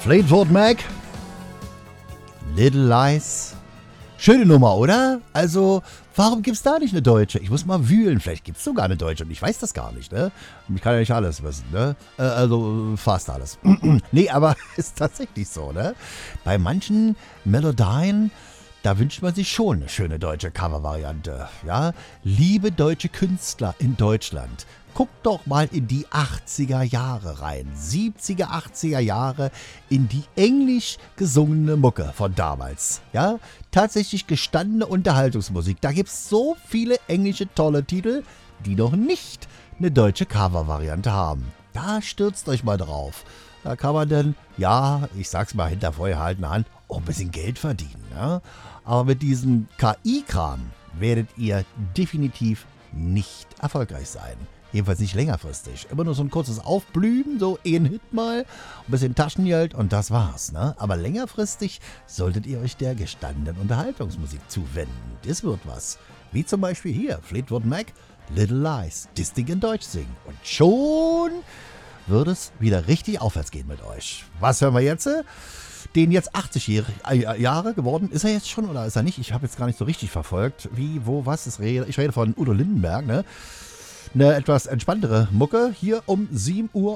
Fleetwood Mac, Little Lies. Schöne Nummer, oder? Also, warum gibt's da nicht eine deutsche? Ich muss mal wühlen, vielleicht gibt's sogar eine deutsche und ich weiß das gar nicht, ne? Ich kann ja nicht alles wissen, ne? Also, fast alles. Nee, aber ist tatsächlich so, ne? Bei manchen Melodien, da wünscht man sich schon eine schöne deutsche Covervariante, ja? Liebe deutsche Künstler in Deutschland, guckt doch mal in die 80er Jahre rein. 70er, 80er Jahre in die englisch gesungene Mucke von damals. Ja, tatsächlich gestandene Unterhaltungsmusik. Da gibt es so viele englische tolle Titel, die noch nicht eine deutsche Covervariante haben. Da stürzt euch mal drauf. Da kann man dann, ja, ich sag's mal hinter vorgehaltener Hand, auch ein bisschen Geld verdienen. Ja? Aber mit diesem KI-Kram werdet ihr definitiv nicht erfolgreich sein. Jedenfalls nicht längerfristig. Immer nur so ein kurzes Aufblühen, so ein Hit mal, ein bisschen Taschengeld und das war's. Ne? Aber längerfristig solltet ihr euch der gestandenen Unterhaltungsmusik zuwenden. Das wird was. Wie zum Beispiel hier, Fleetwood Mac, Little Lies, das Ding in Deutsch singen. Und schon wird es wieder richtig aufwärts gehen mit euch. Was hören wir jetzt? Den jetzt 80 Jahre geworden. Ist er jetzt schon oder ist er nicht? Ich habe jetzt gar nicht so richtig verfolgt. Wie, wo, was? Ich rede von Udo Lindenberg, ne? Eine etwas entspanntere Mucke hier um 7:01 Uhr